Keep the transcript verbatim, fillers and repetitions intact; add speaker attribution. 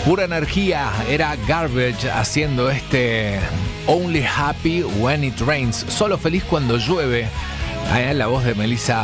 Speaker 1: Pura energía, era Garbage haciendo este Only Happy When It Rains, solo feliz cuando llueve. Ahí la voz de Melissa